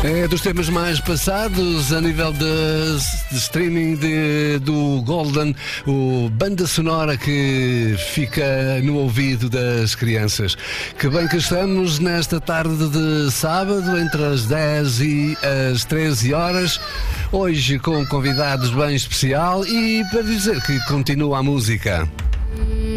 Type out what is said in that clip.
É dos temas mais passados a nível de streaming do Golden, o banda sonora que fica no ouvido das crianças. Que bem que estamos nesta tarde de sábado, entre as 10 e as 13 horas, hoje com convidados bem especial e para dizer que continua a música.